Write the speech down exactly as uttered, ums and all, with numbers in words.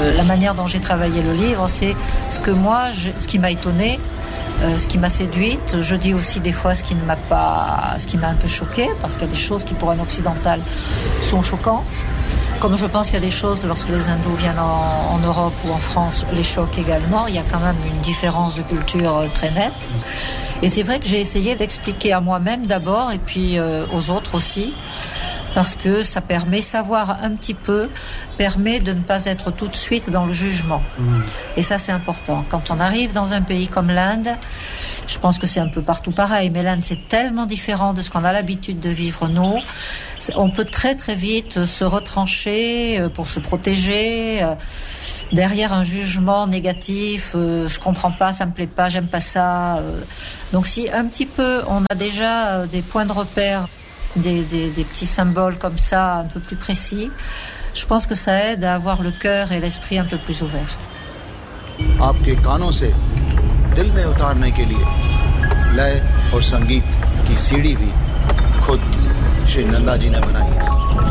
Euh, la manière dont j'ai travaillé le livre, c'est ce que moi, je, ce qui m'a étonnée, euh, ce qui m'a séduite. Je dis aussi des fois ce qui ne m'a pas, ce qui m'a un peu choquée, parce qu'il y a des choses qui pour un occidental sont choquantes. Comme je pense qu'il y a des choses, lorsque les hindous viennent en, en Europe ou en France, les choquent également. Il y a quand même une différence de culture très nette. Et c'est vrai que j'ai essayé d'expliquer à moi-même d'abord, et puis euh, aux autres aussi, parce que ça permet, savoir un petit peu, permet de ne pas être tout de suite dans le jugement. Mmh. Et ça, c'est important. Quand on arrive dans un pays comme l'Inde, je pense que c'est un peu partout pareil, mais l'Inde, c'est tellement différent de ce qu'on a l'habitude de vivre, nous. On peut très, très vite se retrancher pour se protéger, derrière un jugement négatif, euh, je comprends pas, ça me plaît pas, j'aime pas ça. Euh. Donc si un petit peu, on a déjà des points de repère, Des, des, des petits symboles comme ça, un peu plus précis, je pense que ça aide à avoir le cœur et l'esprit un peu plus ouverts. आपके कानों से दिल में उतारने के लिए लय और संगीत की सीढ़ी भी खुद श्री नंदा जी ने बनाई है.